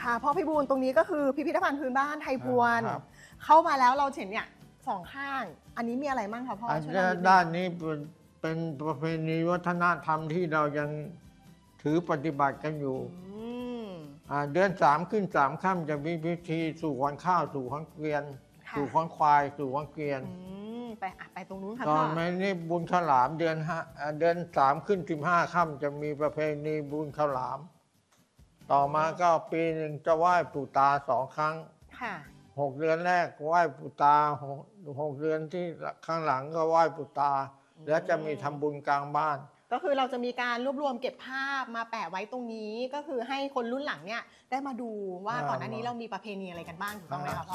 ค่ะพ่อพิบูลตรงนี้ก็คือพิพิธภัณฑ์พื้นบ้านไทยพวนครับเข้ามาแล้วเราเห็นเนี่ยสองข้าง อันนี้มีอะไรบ้างคะพ่ออันช่วยเล่านิดนึงด้านนี้เป็นประเพณีวัฒนธรรมที่เรายังถือปฏิบัติกันอยู่อืมเดือน3ขึ้น3ค่ำจะมีพิธีสู่ขวัญข้าวสู่ขวัญเกวียนค่ะสู่ขวัญควายสู่ขวัญเกวียนไปตรงนู้นค่ะตพ่ออนนี้บุญข้าวหลามเดือน3ขึ้น15ค่ำจะมีประเพณีบุญข้าวหลาม ต่อมาก็ปีหนึ่งจะไหว้ปู่ตา2 ครั้งค่ะ 6 เดือนแรกไหว้ปู่ตาหกเดือนที่ข้างหลังก็ไหว้ปู่ตา แล้วจะมีทำบุญกลางบ้านก็คือเราจะมีการรวบรวมเก็บภาพมาแปะไว้ตรงนี้ก็คือให้คนรุ่นหลังเนี่ยได้มาดูว่าก่อนหน้านี้เรามีประเพณีอะไรกันบ้างถูกต้องไหมคะพ่อ